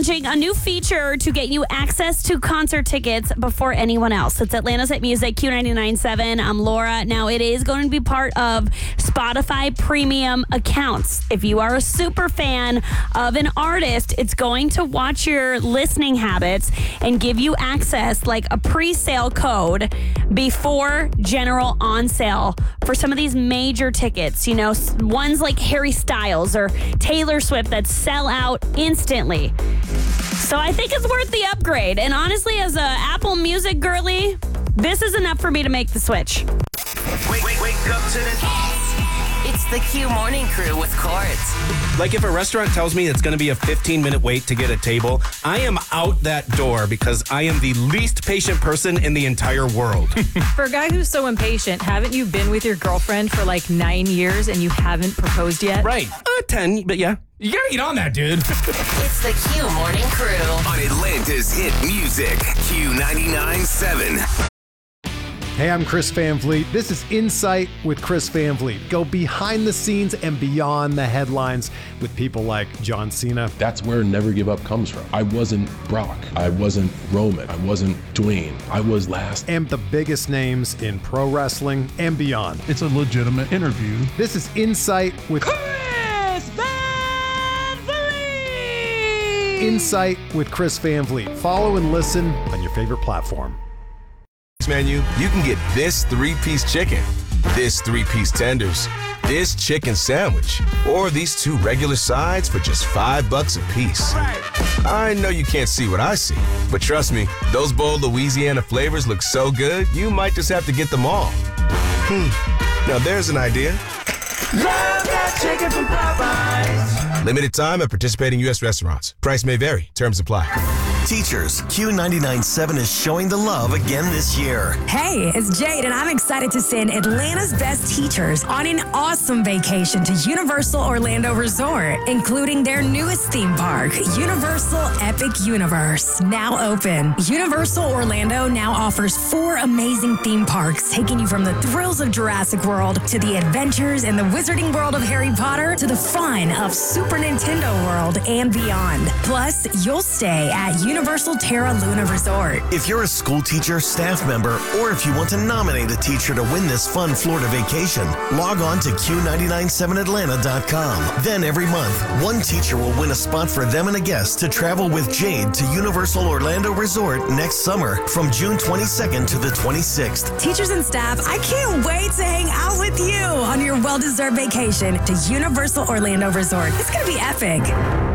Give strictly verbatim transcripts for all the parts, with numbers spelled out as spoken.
launching a new feature to get you access to concert tickets before anyone else. It's Atlanta's Hit Music, Q ninety-nine point seven. I'm Laura. Now, it is going to be part of Spotify Premium accounts. If you are a super fan of an artist, it's going to watch your listening habits and give you access, like a pre-sale code before general on sale for some of these major tickets. You know, ones like Harry Styles or Taylor Swift that sell out instantly. So I think it's worth the upgrade. And honestly, as a Apple Music girly, this is enough for me to make the switch. Wake, wake, wake up to the... It's the Q Morning Crew with Court. Like if a restaurant tells me it's going to be a fifteen-minute wait to get a table, I am out that door because I am the least patient person in the entire world. For a guy who's so impatient, haven't you been with your girlfriend for like nine years and you haven't proposed yet? Right. Uh, ten, but yeah. You gotta get on that, dude. It's the Q Morning Crew on Atlanta's Hit Music, Q ninety-nine point seven. Hey, I'm Chris Van Vliet. This is Insight with Chris Van Vliet. Go behind the scenes and beyond the headlines with people like John Cena. That's where Never Give Up comes from. I wasn't Brock. I wasn't Roman. I wasn't Dwayne. I was last. And the biggest names in pro wrestling and beyond. It's a legitimate interview. This is Insight with Chris Van Vliet! Insight with Chris Van Vliet. Follow and listen on your favorite platform. Menu, you can get this three-piece chicken, this three-piece tenders, this chicken sandwich, or these two regular sides for just five bucks a piece. I know you can't see what I see, but trust me, those bold Louisiana flavors look so good, you might just have to get them all. Hmm, now there's an idea. Love that chicken from Popeyes. Limited time at participating U S restaurants. Price may vary. Terms apply. Teachers, Q ninety-nine point seven is showing the love again this year. Hey, it's Jade, and I'm excited to send Atlanta's best teachers on an awesome vacation to Universal Orlando Resort, including their newest theme park, Universal Epic Universe, now open. Universal Orlando now offers four amazing theme parks, taking you from the thrills of Jurassic World to the adventures in the wizarding world of Harry Potter to the fun of Super Nintendo World and beyond. Plus, you'll stay at Universal Universal Terra Luna Resort. If you're a school teacher, staff member, or if you want to nominate a teacher to win this fun Florida vacation, log on to Q nine nine seven Atlanta dot com. Then every month, one teacher will win a spot for them and a guest to travel with Jade to Universal Orlando Resort next summer from June twenty-second to the twenty-sixth. Teachers and staff, I can't wait to hang out with you on your well-deserved vacation to Universal Orlando Resort. It's going to be epic.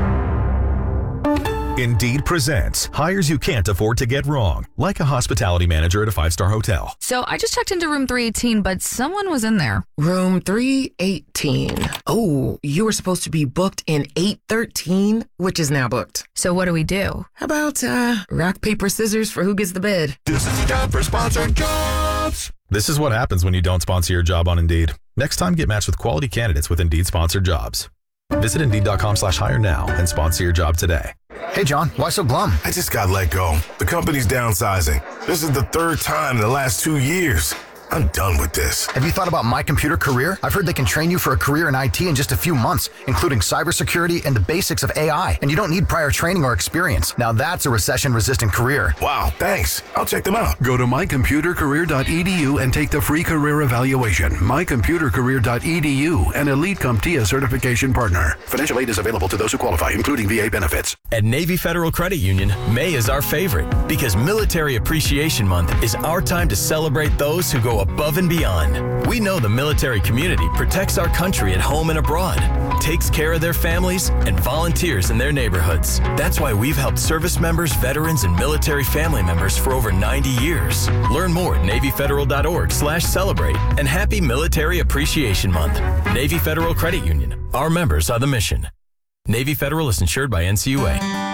Indeed presents hires you can't afford to get wrong, like a hospitality manager at a five-star hotel. So I just checked into room three eighteen, but someone was in there. Room three eighteen. Oh, you were supposed to be booked in eight thirteen, which is now booked. So what do we do? How about uh, rock, paper, scissors for who gets the bid? This is time for sponsored jobs. This is what happens when you don't sponsor your job on Indeed. Next time, get matched with quality candidates with Indeed sponsored jobs. Visit Indeed.com slash hire now and sponsor your job today. Hey, John, why so glum? I just got let go. The company's downsizing. This is the third time in the last two years. I'm done with this. Have you thought about My Computer Career? I've heard they can train you for a career in I T in just a few months, including cybersecurity and the basics of A I. And you don't need prior training or experience. Now that's a recession-resistant career. Wow, thanks. I'll check them out. Go to my computer career dot e d u and take the free career evaluation. my computer career dot e d u, an Elite CompTIA certification partner. Financial aid is available to those who qualify, including V A benefits. At Navy Federal Credit Union, May is our favorite because Military Appreciation Month is our time to celebrate those who go above and beyond. We know the military community protects our country at home and abroad, takes care of their families, and volunteers in their neighborhoods. That's why we've helped service members, veterans, and military family members for over ninety years. Learn more at navy federal dot org slash celebrate and happy Military Appreciation Month. Navy Federal Credit Union. Our members are the mission. Navy Federal is insured by N C U A.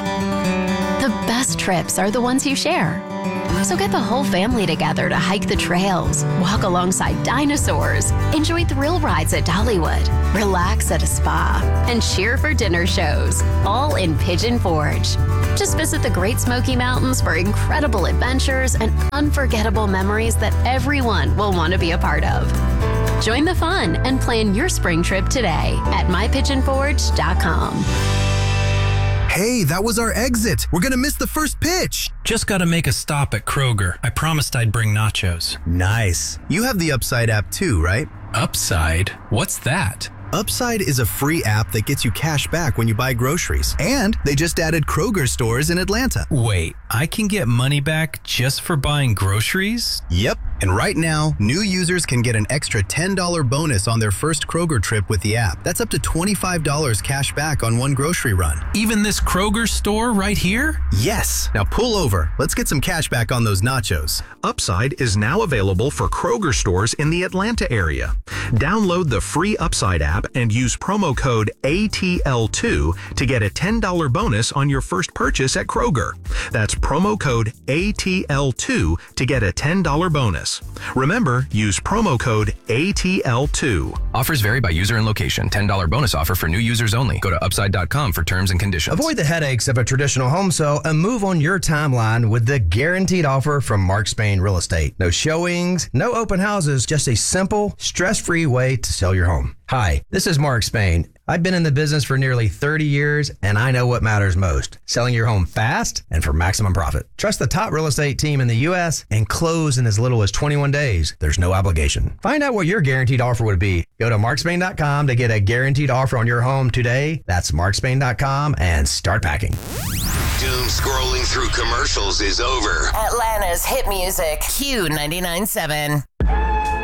The best trips are the ones you share. So get the whole family together to hike the trails, walk alongside dinosaurs, enjoy thrill rides at Dollywood, relax at a spa, and cheer for dinner shows, all in Pigeon Forge. Just visit the Great Smoky Mountains for incredible adventures and unforgettable memories that everyone will want to be a part of. Join the fun and plan your spring trip today at my pigeon forge dot com. Hey, that was our exit. We're gonna miss the first pitch. Just gotta make a stop at Kroger. I promised I'd bring nachos. Nice. You have the Upside app too, right? Upside? What's that? Upside is a free app that gets you cash back when you buy groceries. And they just added Kroger stores in Atlanta. Wait, I can get money back just for buying groceries? Yep. And right now, new users can get an extra ten dollars bonus on their first Kroger trip with the app. That's up to twenty-five dollars cash back on one grocery run. Even this Kroger store right here? Yes. Now pull over. Let's get some cash back on those nachos. Upside is now available for Kroger stores in the Atlanta area. Download the free Upside app and use promo code A T L two to get a ten dollars bonus on your first purchase at Kroger. That's promo code A T L two to get a ten dollars bonus. Remember, use promo code A T L two. Offers vary by user and location. ten dollars bonus offer for new users only. Go to upside dot com for terms and conditions. Avoid the headaches of a traditional home sale and move on your timeline with the guaranteed offer from Mark Spain Real Estate. No showings, no open houses, just a simple, stress-free way to sell your home. Hi, this is Mark Spain. I've been in the business for nearly thirty years, and I know what matters most. Selling your home fast and for maximum profit. Trust the top real estate team in the U S and close in as little as twenty-one days. There's no obligation. Find out what your guaranteed offer would be. Go to mark spain dot com to get a guaranteed offer on your home today. That's mark spain dot com and start packing. Doom scrolling through commercials is over. Atlanta's hit music, Q ninety-nine point seven.